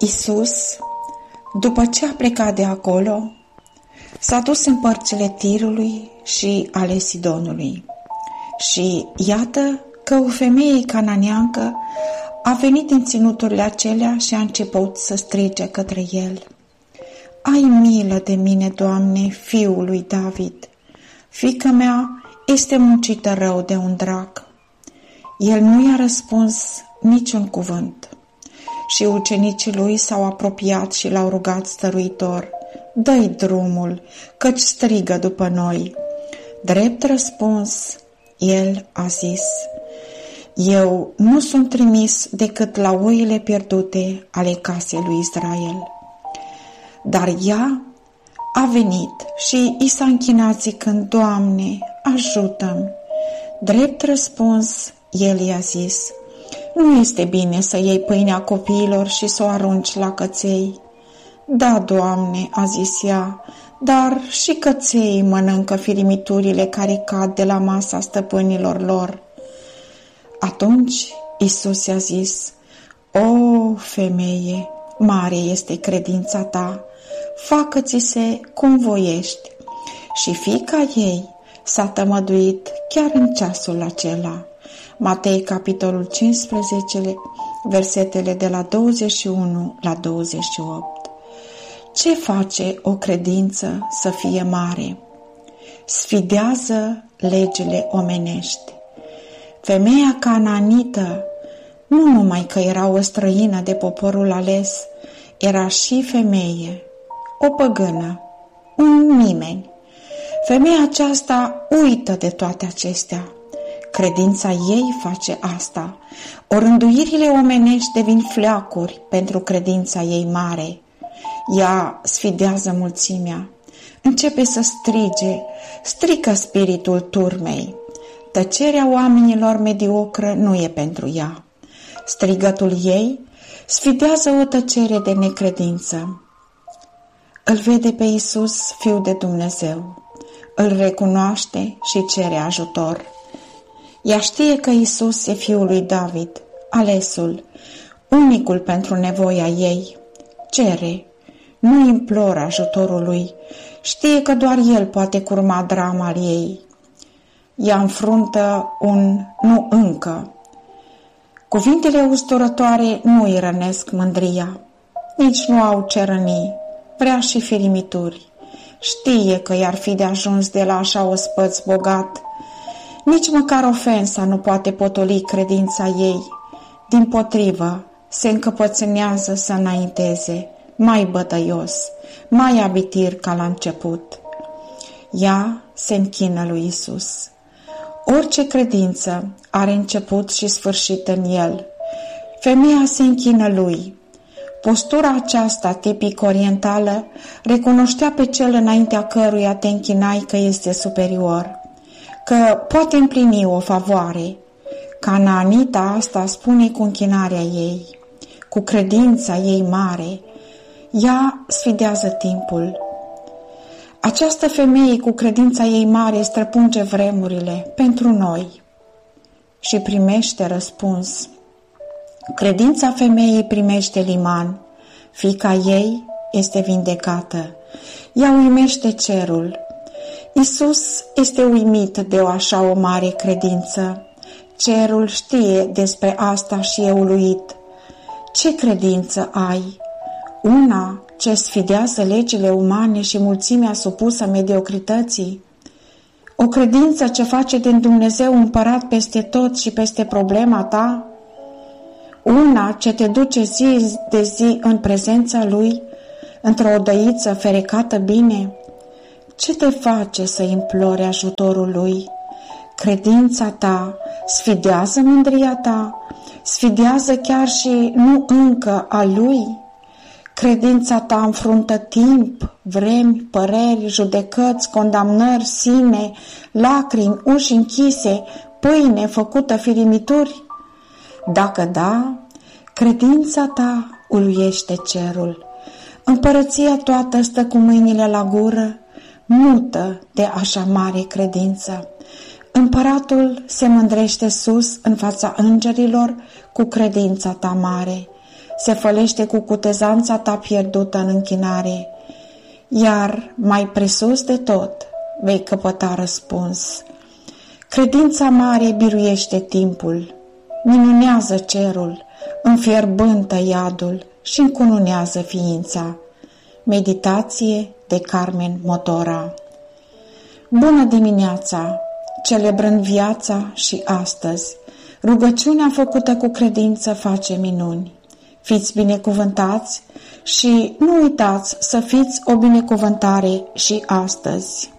Iisus, după ce a plecat de acolo, s-a dus în părțile Tirului și ale Sidonului. Și iată că o femeie cananeancă a venit în ținuturile acelea și a început să strige către el: „Ai milă de mine, Doamne, fiul lui David! Fiica mea este muncită rău de un drac.” El nu i-a răspuns niciun cuvânt. Și ucenicii lui s-au apropiat și l-au rugat stăruitor: „Dă-i drumul, căci strigă după noi.” Drept răspuns, el a zis: „Eu nu sunt trimis decât la oile pierdute ale casei lui Israel.” Dar ea a venit și i s-a închinat zicând: „Doamne, ajută-mi.” Drept răspuns, el i-a zis: „Nu este bine să iei pâinea copiilor și să o arunci la căței.” „Da, Doamne,” a zis ea, „dar și căței mănâncă firimiturile care cad de la masa stăpânilor lor.” Atunci Iisus i-a zis: „O, femeie, mare este credința ta, facă-ți-se cum voiești.” Și fiica ei s-a tămăduit chiar în ceasul acela. Matei, capitolul 15, versetele de la 21 la 28. Ce face o credință să fie mare? Sfidează legile omenești. Femeia canaanită nu numai că era o străină de poporul ales, era și femeie, o păgână, un nimeni. Femeia aceasta uită de toate acestea. Credința ei face asta. Orânduirile omenești devin fleacuri pentru credința ei mare. Ea sfidează mulțimea. Începe să strige, strică spiritul turmei. Tăcerea oamenilor mediocră nu e pentru ea. Strigătul ei sfidează o tăcere de necredință. Îl vede pe Iisus, Fiul de Dumnezeu. Îl recunoaște și cere ajutor. Ea știe că Iisus e Fiul lui David, alesul, unicul pentru nevoia ei. Cere, nu imploră ajutorul lui. Știe că doar el poate curma drama ei. Ea înfruntă un „nu încă”. Cuvintele usturătoare nu îi rănesc mândria, nici nu au cerănii, vrea și firimituri. Știe că i-ar fi de ajuns de la așa ospăț bogat. Nici măcar ofensa nu poate potoli credința ei. Dimpotrivă, se încăpățânează să înainteze, mai bătăios, mai abitir ca la început. Ea se închină lui Iisus. Orice credință are început și sfârșit în el. Femeia se închină lui. Postura aceasta tipic orientală recunoștea pe cel înaintea căruia te închinai că este superior, că poate împlini o favoare. Canaanita asta spune cu închinarea ei, cu credința ei mare. Ea sfidează timpul. Această femeie cu credința ei mare străpunge vremurile pentru noi și primește răspuns. Credința femeii primește liman, fiica ei este vindecată. Ea uimește cerul. Iisus este uimit de așa o mare credință. Cerul știe despre asta și e uluit. Ce credință ai? Una ce sfidează legile umane și mulțimea supusă mediocrității? O credință ce face din Dumnezeu împărat peste tot și peste problema ta? Una ce te duce zi de zi în prezența Lui, într-o odăiță ferecată bine? Ce te face să implori ajutorul Lui? Credința ta sfidează mândria ta? Sfidează chiar și nu încă a Lui? Credința ta înfruntă timp, vremi, păreri, judecăți, condamnări, sine, lacrimi, uși închise, pâine făcută firimituri? Dacă da, credința ta uluiește cerul. Împărăția toată stă cu mâinile la gură, mută de așa mare credință. Împăratul se mândrește sus în fața îngerilor cu credința ta mare. se fălește cu cutezanța ta pierdută în închinare, iar mai presus de tot vei căpăta răspuns. Credința mare biruiește timpul, minunează cerul, înfierbântă iadul și încununează ființa. Meditație de Carmen Motora. Bună dimineața! Celebrând viața și astăzi, rugăciunea făcută cu credință face minuni. Fiți binecuvântați și nu uitați să fiți o binecuvântare și astăzi.